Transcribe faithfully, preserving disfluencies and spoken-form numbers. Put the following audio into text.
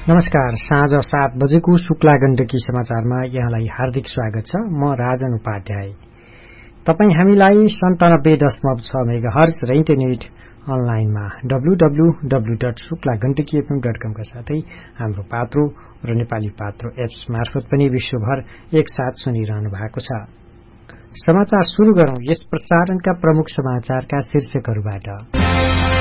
नमस्कार, साँझ सात बजेको शुक्ला गण्डकी समाचारमा यहाँलाई हार्दिक स्वागत छ। म राजन उपाध्याय। तपाई हामीलाई सन्तानब्बे दशमलव छ मेगा हर्ज र इन्टरनेट अनलाइनमा W W W dot Shukla Gandaki FM dot कम का साथै हाम्रो पात्रो र नेपाली पात्रो एप्स मार्फत पनि विश्वभर एकसाथ सुनिरहनु भएको छ। समाचार शुरू गरौं यस प्रसारणका प्रमुख समाचारका शीर्षकहरूबाट।